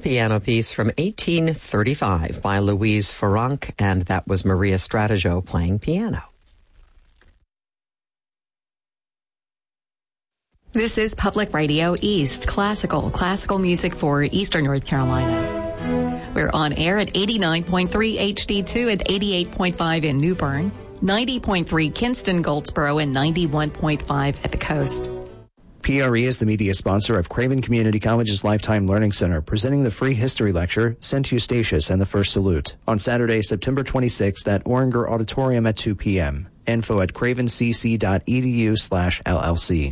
piano piece from 1835 by Louise Farranc, and that was Maria Stratajo playing piano. This is Public Radio East, classical music for Eastern North Carolina. We're on air at 89.3 HD2 and 88.5 in New Bern, 90.3 Kinston, Goldsboro, and 91.5 at the coast. PRE is the media sponsor of Craven Community College's Lifetime Learning Center, presenting the free history lecture, Sent Eustatius and the First Salute, on Saturday, September 26th at Oringer Auditorium at 2 p.m. Info at cravencc.edu/LLC.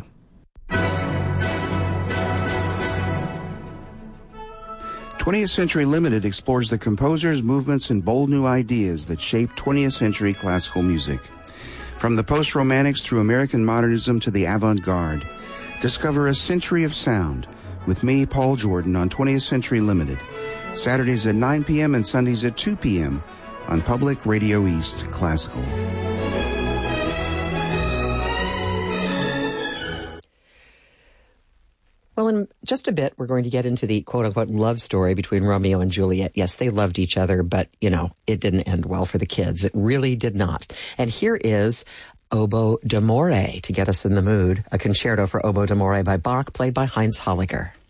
20th Century Limited explores the composers, movements, and bold new ideas that shaped 20th century classical music. From the post-romantics through American modernism to the avant-garde, discover a century of sound with me, Paul Jordan, on 20th Century Limited, Saturdays at 9 p.m. and Sundays at 2 p.m. on Public Radio East Classical. Well, in just a bit, we're going to get into the quote-unquote love story between Romeo and Juliet. Yes, they loved each other, but, it didn't end well for the kids. It really did not. And here is Oboe d'Amore to get us in the mood, a concerto for Oboe d'Amore by Bach, played by Heinz Holliger.